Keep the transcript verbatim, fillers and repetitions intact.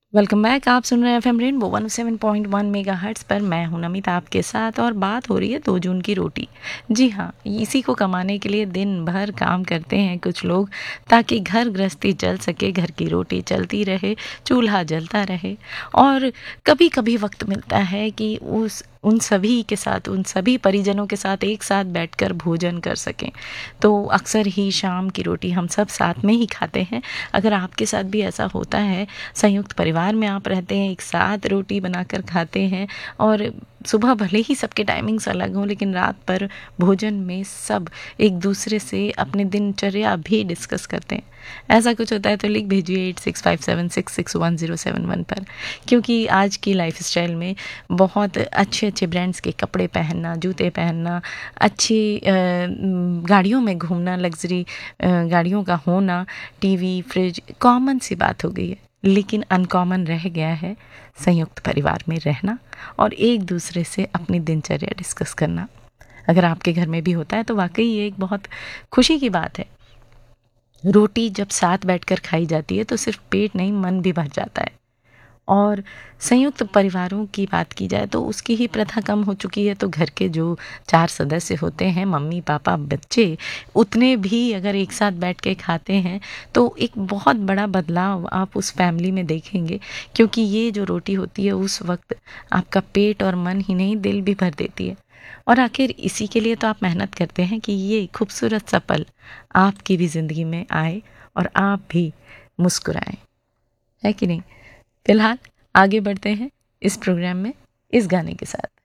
Welcome back. आप सुन रहे हैं FM rainbow one O seven point one megahertz पर। मैं हूं नमिता आपके साथ और बात हो रही है दो जून की रोटी। जी हाँ, इसी को कमाने के लिए दिन भर काम करते हैं कुछ लोग, ताकि घर गृहस्थी चल सके, घर की रोटी चलती रहे, चूल्हा जलता रहे। और कभी कभी वक्त मिलता है कि उस उन सभी के साथ, उन सभी परिजनों के साथ एक साथ बैठकर भोजन कर सकें। तो अक्सर ही शाम की रोटी हम सब साथ में ही खाते हैं। अगर आपके साथ भी ऐसा होता है, संयुक्त परिवार में आप रहते हैं, एक साथ रोटी बनाकर खाते हैं और सुबह भले ही सबके टाइमिंग्स अलग हों, लेकिन रात पर भोजन में सब एक दूसरे से अपने दिनचर्या भी डिस्कस करते हैं, ऐसा कुछ होता है तो लिख भेजिए eight six five seven six six one zero seven one पर। क्योंकि आज की लाइफ स्टाइल में बहुत अच्छे अच्छे ब्रांड्स के कपड़े पहनना, जूते पहनना, अच्छी अ, गाड़ियों में घूमना, लग्जरी गाड़ियों का होना, टीवी, फ्रिज कॉमन सी बात हो गई है। लेकिन अनकॉमन रह गया है संयुक्त परिवार में रहना और एक दूसरे से अपनी दिनचर्या डिस्कस करना। अगर आपके घर में भी होता है तो वाकई ये एक बहुत खुशी की बात है। रोटी जब साथ बैठकर खाई जाती है तो सिर्फ पेट नहीं, मन भी भर जाता है। और संयुक्त परिवारों की बात की जाए तो उसकी ही प्रथा कम हो चुकी है। तो घर के जो चार सदस्य होते हैं, मम्मी पापा बच्चे, उतने भी अगर एक साथ बैठ के खाते हैं तो एक बहुत बड़ा बदलाव आप उस फैमिली में देखेंगे। क्योंकि ये जो रोटी होती है उस वक्त आपका पेट और मन ही नहीं, दिल भी भर देती है। और आखिर इसी के लिए तो आप मेहनत करते हैं कि ये खूबसूरत सा पल आपकी भी ज़िंदगी में आए और आप भी मुस्कुराएं, है कि नहीं। फिलहाल आगे बढ़ते हैं इस प्रोग्राम में इस गाने के साथ।